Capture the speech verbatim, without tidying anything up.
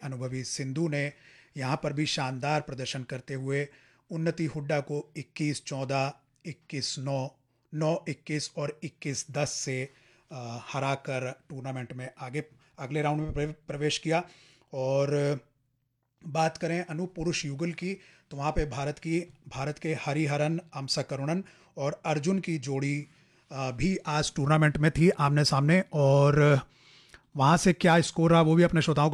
अनुभवी सिंधु ने यहाँ पर भी शानदार प्रदर्शन करते हुए उन्नति हुड्डा को इक्कीस चौदह, इक्कीस नौ, नौ इक्कीस और इक्कीस दस से हराकर टूर्नामेंट में आगे अगले राउंड में प्रवेश किया। और बात करें अनु पुरुष युगल की, तो वहाँ पे भारत की भारत के हरिहरन अमसाकरुणन और अर्जुन की जोड़ी भी आज टूर्नामेंट में थी आमने सामने। और वहाँ से क्या स्कोर रहा वो भी अपने श्रोताओं को